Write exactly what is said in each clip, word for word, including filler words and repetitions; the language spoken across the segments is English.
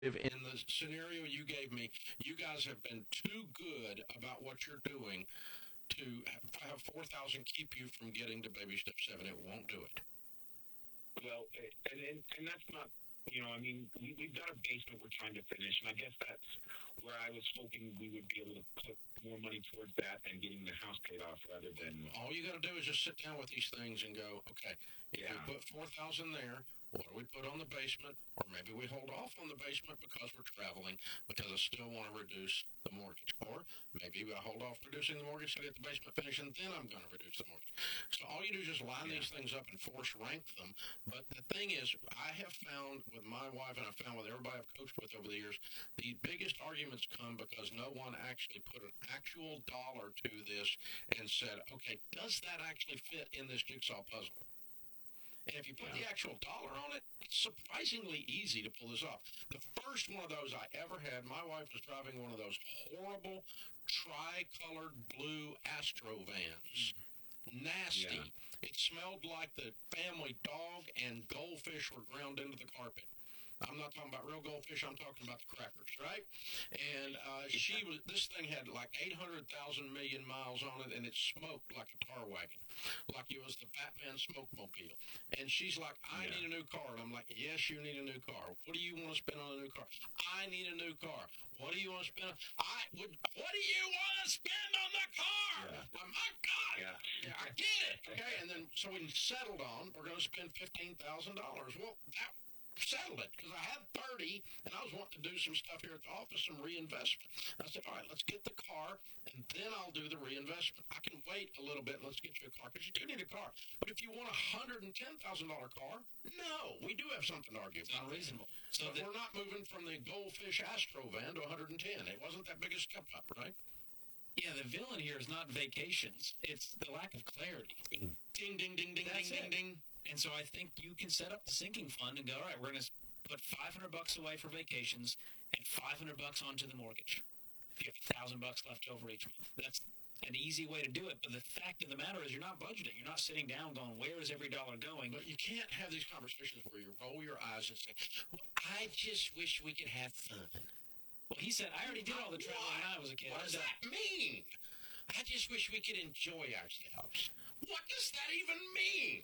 If in the scenario you gave me, you guys have been too good about what you're doing to have four thousand keep you from getting to baby step seven. It won't do it. Well, and, and, and that's not, you know, I mean, we, we've got a basement we're trying to finish, and I guess that's where I was hoping we would be able to put more money towards that and getting the house paid off rather than. All you got to do is just sit down with these things and go, okay, if Yeah. we put four thousand there, what do we put on the basement? Or maybe we hold off on the basement because we're traveling because I still want to reduce the mortgage. Or maybe I hold off reducing the mortgage to get the basement finished and then I'm going to reduce the mortgage. So all you do is just line Yeah. these things up and force rank them. But the thing is, I have found with my wife and I've found with everybody I've coached with over the years, the biggest arguments come because no one actually put an actual dollar to this and said, okay, does that actually fit in this jigsaw puzzle? And if you put yeah. the actual dollar on it, it's surprisingly easy to pull this off. The first one of those I ever had, my wife was driving one of those horrible tri-colored blue Astro vans. Nasty. Yeah. It smelled like the family dog and goldfish were ground into the carpet. I'm not talking about real goldfish. I'm talking about the crackers, right? And uh, she was. This thing had like eight hundred thousand million miles on it, and it smoked like a tar wagon, like it was the Batman smokemobile. And she's like, "I yeah. need a new car." And I'm like, "Yes, you need a new car. What do you want to spend on a new car?" "I need a new car." "What do you want to spend on?" I would. "What do you want to spend on the car?" Yeah. "My God." Yeah. yeah, I get it. Okay, and then so we settled on we're going to spend fifteen thousand dollars. Well, that. Settled it because I had thirty and I was wanting to do some stuff here at the office, some reinvestment. I said, all right, let's get the car and then I'll do the reinvestment. I can wait a little bit and let's get you a car because you do need a car. But if you want a one hundred ten thousand dollars car, no, we do have something to argue about. Unreasonable. So that we're not moving from the Goldfish Astro van to one hundred ten. It wasn't that big a step up, right? Yeah, the villain here is not vacations. It's the lack of clarity. Ding, ding, ding, ding, ding, That's ding, it. ding, ding. And so I think you can set up the sinking fund and go, all right, we're going to put five hundred bucks away for vacations and five hundred bucks onto the mortgage. If you have one thousand bucks left over each month. That's an easy way to do it. But the fact of the matter is you're not budgeting. You're not sitting down going, where is every dollar going? But you can't have these conversations where you roll your eyes and say, well, I just wish we could have fun. Well, he said, I already did all the traveling when I was a kid. What does that mean? I just wish we could enjoy ourselves. What does that even mean?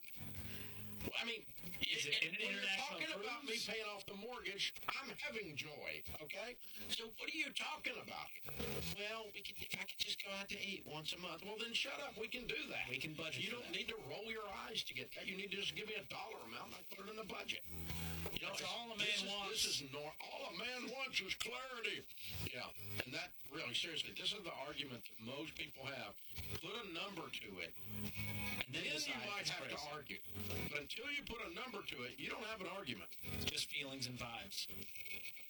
I mean, is it when you're talking cruise? about me paying off the mortgage, I'm having joy, okay? So what are you talking about? Well, we could, if I could just go out to eat once a month, well, then shut up. We can do that. We can budget. You don't that. need to roll your eyes to get that. You need to just give me a dollar amount and I put it in the budget. You know, That's all a man this wants. Is, this is nor, all a man wants is clarity. Yeah, and that really, seriously, this is the argument that most people have. Put a number to it, and then, then you might have crazy. to argue. But until you put a number to it, you don't have an argument. It's just feelings and vibes.